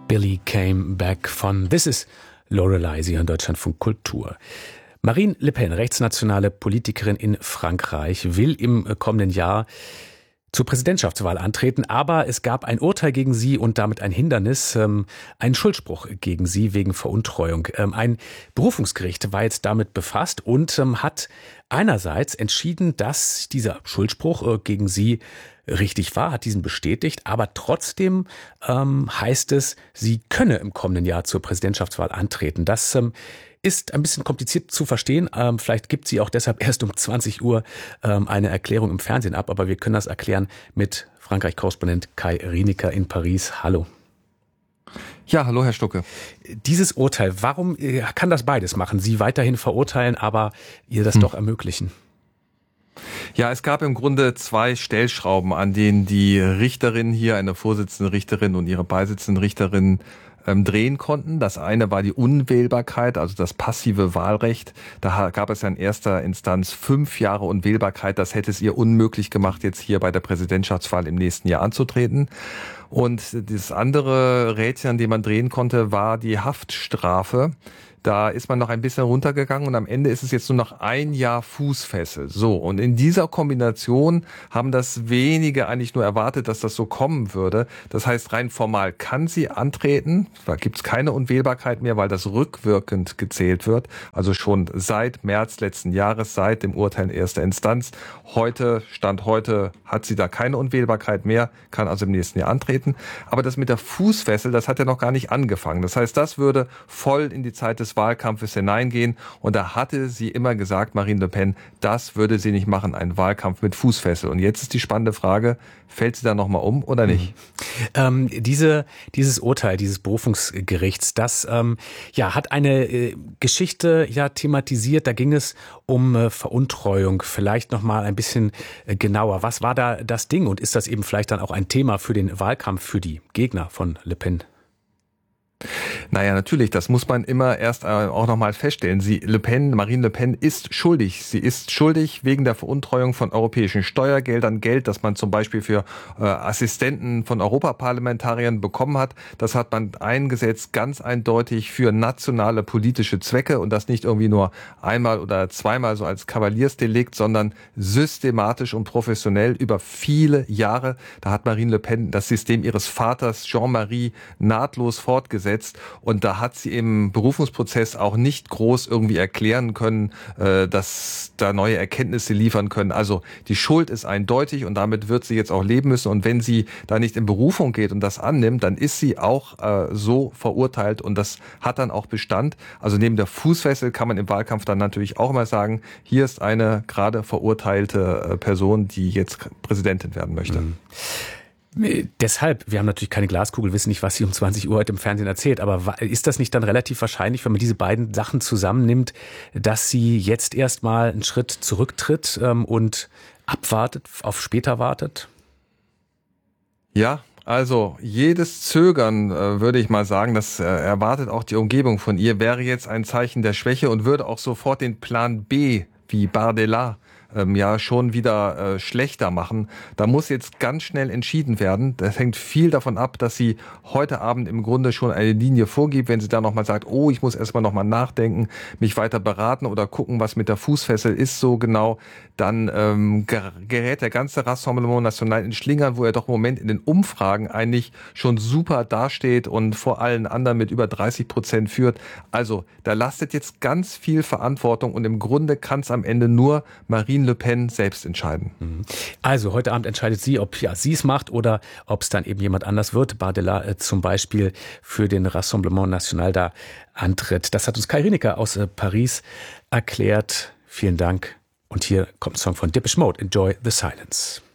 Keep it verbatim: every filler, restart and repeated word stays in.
Billy Came Back von This is Lorelei, Sie hören Deutschlandfunk Kultur. Marine Le Pen, rechtsnationale Politikerin in Frankreich, will im kommenden Jahr zur Präsidentschaftswahl antreten, aber es gab ein Urteil gegen sie und damit ein Hindernis, ähm, einen Schuldspruch gegen sie wegen Veruntreuung. Ähm, ein Berufungsgericht war jetzt damit befasst und ähm, hat einerseits entschieden, dass dieser Schuldspruch äh, gegen sie richtig war, hat diesen bestätigt, aber trotzdem ähm, heißt es, sie könne im kommenden Jahr zur Präsidentschaftswahl antreten. Das ähm, ist ein bisschen kompliziert zu verstehen. Ähm, vielleicht gibt sie auch deshalb erst um zwanzig Uhr ähm, eine Erklärung im Fernsehen ab, aber wir können das erklären mit Frankreich-Korrespondent Kai Rienecker in Paris. Hallo. Ja, hallo Herr Stucke. Dieses Urteil, warum äh, kann das beides machen? Sie weiterhin verurteilen, aber ihr das hm. doch ermöglichen? Ja, es gab im Grunde zwei Stellschrauben, an denen die Richterin hier, eine Vorsitzende Richterin und ihre beisitzende Richterin ähm, drehen konnten. Das eine war die Unwählbarkeit, also das passive Wahlrecht. Da gab es ja in erster Instanz fünf Jahre Unwählbarkeit. Das hätte es ihr unmöglich gemacht, jetzt hier bei der Präsidentschaftswahl im nächsten Jahr anzutreten. Und das andere Rädchen, an dem man drehen konnte, war die Haftstrafe. Da ist man noch ein bisschen runtergegangen und am Ende ist es jetzt nur noch ein Jahr Fußfessel. So, und in dieser Kombination haben das wenige eigentlich nur erwartet, dass das so kommen würde. Das heißt, rein formal kann sie antreten. Da gibt es keine Unwählbarkeit mehr, weil das rückwirkend gezählt wird. Also schon seit März letzten Jahres, seit dem Urteil in erster Instanz. Heute, Stand heute, hat sie da keine Unwählbarkeit mehr, kann also im nächsten Jahr antreten. Aber das mit der Fußfessel, das hat ja noch gar nicht angefangen. Das heißt, das würde voll in die Zeit des Wahlkampfes hineingehen. Und da hatte sie immer gesagt, Marine Le Pen, das würde sie nicht machen, einen Wahlkampf mit Fußfessel. Und jetzt ist die spannende Frage, fällt sie da nochmal um oder nicht? Ähm, diese, dieses Urteil dieses Berufungsgerichts, das ähm, ja, hat eine äh, Geschichte ja thematisiert. Da ging es um äh, Veruntreuung. Vielleicht nochmal ein bisschen äh, genauer. Was war da das Ding? Und ist das eben vielleicht dann auch ein Thema für den Wahlkampf, für die Gegner von Le Pen? Naja, natürlich, das muss man immer erst äh, auch nochmal feststellen. Sie, Le Pen, Marine Le Pen ist schuldig. Sie ist schuldig wegen der Veruntreuung von europäischen Steuergeldern, Geld, das man zum Beispiel für äh, Assistenten von Europaparlamentariern bekommen hat. Das hat man eingesetzt, ganz eindeutig für nationale politische Zwecke und das nicht irgendwie nur einmal oder zweimal so als Kavaliersdelikt, sondern systematisch und professionell über viele Jahre. Da hat Marine Le Pen das System ihres Vaters Jean-Marie nahtlos fortgesetzt. Und da hat sie im Berufungsprozess auch nicht groß irgendwie erklären können, dass da neue Erkenntnisse liefern können. Also die Schuld ist eindeutig und damit wird sie jetzt auch leben müssen. Und wenn sie da nicht in Berufung geht und das annimmt, dann ist sie auch so verurteilt und das hat dann auch Bestand. Also neben der Fußfessel kann man im Wahlkampf dann natürlich auch immer sagen, hier ist eine gerade verurteilte Person, die jetzt Präsidentin werden möchte. Mhm. Deshalb, wir haben natürlich keine Glaskugel, wissen nicht, was sie um zwanzig Uhr heute im Fernsehen erzählt, aber ist das nicht dann relativ wahrscheinlich, wenn man diese beiden Sachen zusammennimmt, dass sie jetzt erstmal einen Schritt zurücktritt ähm, und abwartet, auf später wartet? Ja, also jedes Zögern, äh, würde ich mal sagen, das äh, erwartet auch die Umgebung von ihr, wäre jetzt ein Zeichen der Schwäche und würde auch sofort den Plan B wie Bardella Ähm, ja schon wieder äh, schlechter machen. Da muss jetzt ganz schnell entschieden werden. Das hängt viel davon ab, dass sie heute Abend im Grunde schon eine Linie vorgibt. Wenn sie da nochmal sagt, oh, ich muss erstmal nochmal nachdenken, mich weiter beraten oder gucken, was mit der Fußfessel ist so genau, dann ähm, gerät der ganze Rassemblement National in Schlingern, wo er doch im Moment in den Umfragen eigentlich schon super dasteht und vor allen anderen mit über dreißig Prozent führt. Also da lastet jetzt ganz viel Verantwortung und im Grunde kann es am Ende nur Marine Le Pen selbst entscheiden. Also heute Abend entscheidet sie, ob ja, sie es macht oder ob es dann eben jemand anders wird. Bardella äh, zum Beispiel für den Rassemblement National da antritt. Das hat uns Kai Rienecker aus äh, Paris erklärt. Vielen Dank. Und hier kommt ein Song von Depeche Mode, Enjoy the Silence.